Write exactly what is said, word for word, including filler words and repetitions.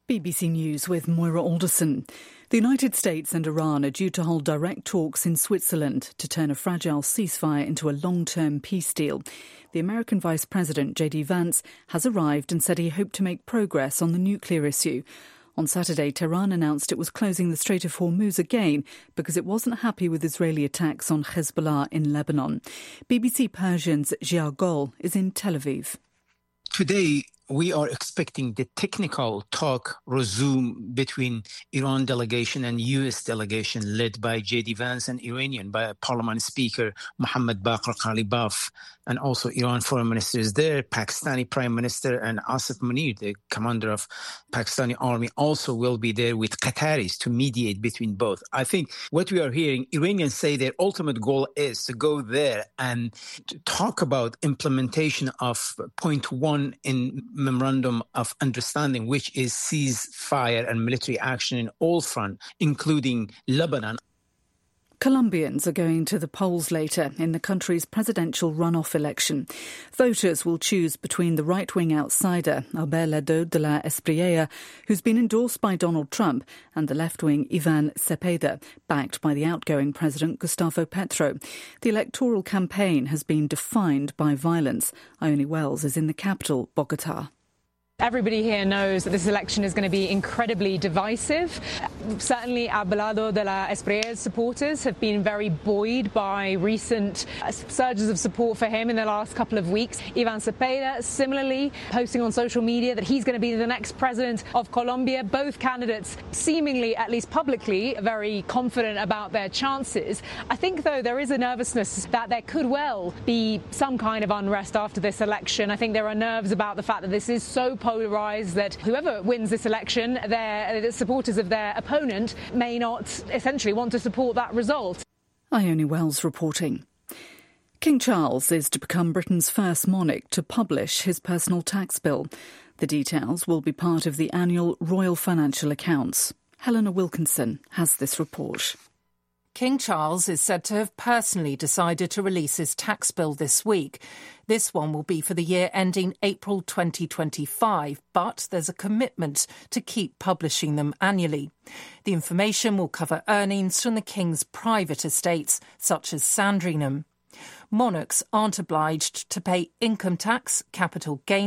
B B C News with Moira Alderson. The United States and Iran are due to hold direct talks in Switzerland to turn a fragile ceasefire into a long-term peace deal. The American Vice President, J D Vance, has arrived and said he hoped to make progress on the nuclear issue. On Saturday, Tehran announced it was closing the Strait of Hormuz again because it wasn't happy with Israeli attacks on Hezbollah in Lebanon. B B C Persian's Jia Gol is in Tel Aviv. Today, we are expecting the technical talk resume between Iran delegation and U S delegation led by J D Vance and Iranian by Parliament Speaker Mohammad Baqir Ghalibaf, and also Iran foreign ministers there, Pakistani Prime Minister and Asif Munir, the commander of Pakistani army, also will be there with Qataris to mediate between both. I think what we are hearing, Iranians say their ultimate goal is to go there and to talk about implementation of point one in Memorandum of Understanding, which is ceasefire and military action in all fronts, including Lebanon. Colombians are going to the polls later in the country's presidential runoff election. Voters will choose between the right-wing outsider, Abelardo de la Espriella, who's been endorsed by Donald Trump, and the left-wing Ivan Cepeda, backed by the outgoing president Gustavo Petro. The electoral campaign has been defined by violence. Ione Wells is in the capital, Bogotá. Everybody here knows that this election is going to be incredibly divisive. Certainly, Abelardo de la Espriella's supporters have been very buoyed by recent surges of support for him in the last couple of weeks. Ivan Cepeda, similarly, posting on social media that he's going to be the next president of Colombia. Both candidates seemingly, at least publicly, very confident about their chances. I think, though, there is a nervousness that there could well be some kind of unrest after this election. I think there are nerves about the fact that this is so polarised that whoever wins this election, their the supporters of their opponent may not essentially want to support that result. Ione Wells reporting. King Charles is to become Britain's first monarch to publish his personal tax bill. The details will be part of the annual Royal Financial Accounts. Helena Wilkinson has this report. King Charles is said to have personally decided to release his tax bill this week. This one will be for the year ending April twenty twenty-five, but there's a commitment to keep publishing them annually. The information will cover earnings from the King's private estates, such as Sandringham. Monarchs aren't obliged to pay income tax, capital gains